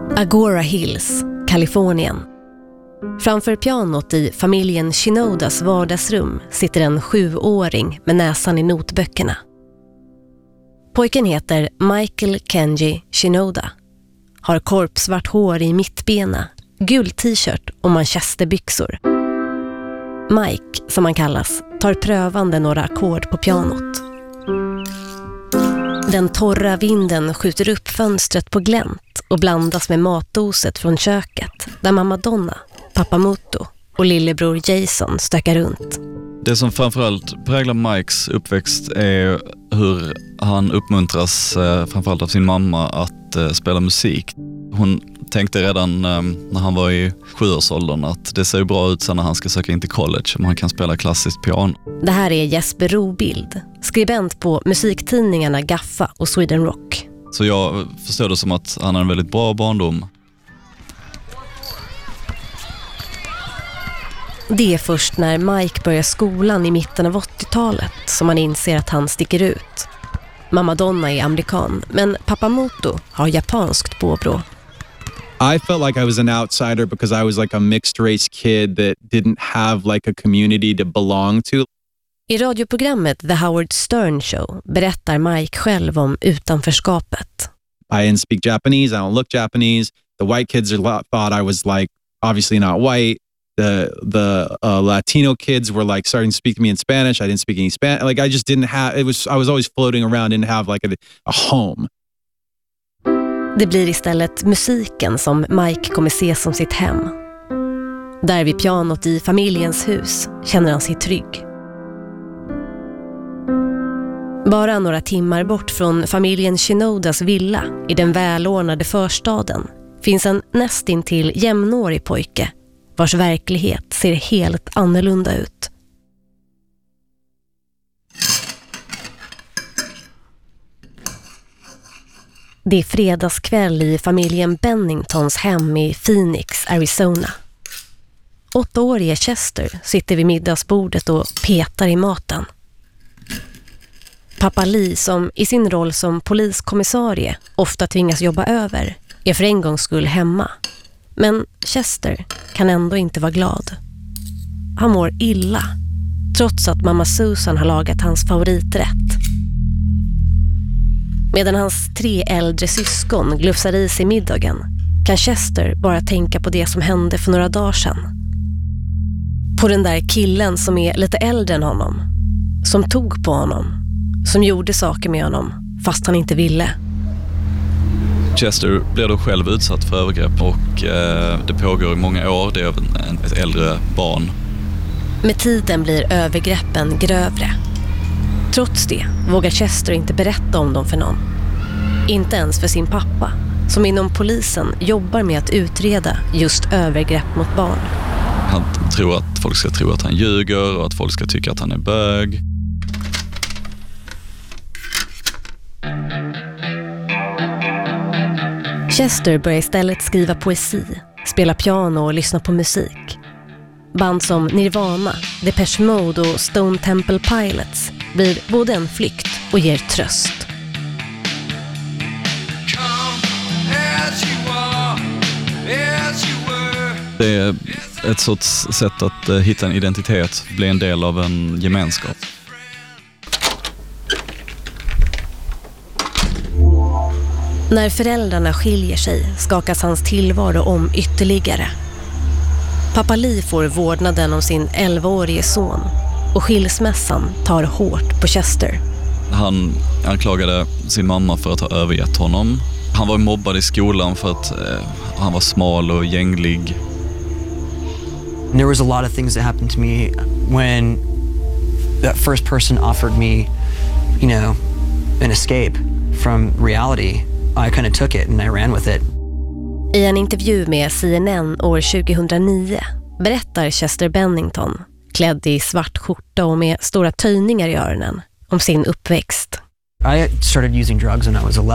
Agora Hills, Kalifornien. Framför pianot i familjen Shinodas vardagsrum sitter en 7-åring med näsan i notböckerna. Pojken heter Michael Kenji Shinoda. Har korpsvart hår i mittbena, gul t-shirt och manchesterbyxor. Mike, som han kallas, tar prövande några ackord på pianot. Den torra vinden skjuter upp fönstret på glänt och blandas med matoset från köket där mamma Donna, pappa Moto och lillebror Jason stökar runt. Det som framförallt präglar Mikes uppväxt är hur han uppmuntras framförallt av sin mamma att spela musik. Hon tänkte redan när han var i 7-årsåldern att det ser bra ut sen när han ska söka in till college om han kan spela klassiskt piano. Det här är Jesper Robild, skribent på musiktidningarna Gaffa och Sweden Rock. Så jag förstår det som att han har en väldigt bra barndom. Det är först när Mike börjar skolan i mitten av 80-talet som man inser att han sticker ut. Mamma Donna är amerikan, men pappa Moto har japanskt påbrå. I felt like I was an outsider because I was like a mixed race kid that didn't have like a community to belong to. I radioprogrammet The Howard Stern Show berättar Mike själv om utanförskapet. I didn't speak Japanese, I don't look Japanese. The white kids thought I was like obviously not white. The Latino kids were like starting to speak to me in Spanish. I didn't speak any Spanish. Like I just didn't have, I was always floating around, didn't have like a home. Det blir istället musiken som Mike kommer se som sitt hem. Där vid pianot i familjens hus känner han sig trygg. Bara några timmar bort från familjen Shinodas villa i den välordnade förstaden finns en nästintill jämnårig pojke vars verklighet ser helt annorlunda ut. Det är fredagskväll i familjen Benningtons hem i Phoenix, Arizona. 8-årige Chester sitter vid middagsbordet och petar i maten. Pappa Lee, som i sin roll som poliskommissarie ofta tvingas jobba över, är för en gångs skull hemma. Men Chester kan ändå inte vara glad. Han mår illa, trots att mamma Susan har lagat hans favoriträtt. Medan hans 3 äldre syskon glufsar i sig middagen kan Chester bara tänka på det som hände för några dagar sedan. På den där killen som är lite äldre än honom, som tog på honom, som gjorde saker med honom fast han inte ville. Chester blir då själv utsatt för övergrepp och det pågår i många år. Det är ett äldre barn. Med tiden blir övergreppen grövre. Trots det vågar Chester inte berätta om dem för någon. Inte ens för sin pappa, som inom polisen jobbar med att utreda just övergrepp mot barn. Han tror att folk ska tro att han ljuger och att folk ska tycka att han är bög. Chester börjar istället skriva poesi, spela piano och lyssna på musik. Band som Nirvana, Depeche Mode och Stone Temple Pilots blir både en flykt och ger tröst. Det är ett sorts sätt att hitta en identitet, bli en del av en gemenskap. När föräldrarna skiljer sig skakas hans tillvaro om ytterligare. Pappa Lee får vårdnaden om sin 11-årige son och skilsmässan tar hårt på Chester. Han anklagade sin mamma för att ha övergett honom. Han var mobbad i skolan för att han var smal och gänglig. There was a lot of things that happened to me when that first person offered me, an escape from reality. I kind of took it and I ran with it. I en intervju med CNN år 2009 berättar Chester Bennington, klädd i svart skjorta och med stora töjningar i öronen, om sin uppväxt. I started using drugs when I was 11.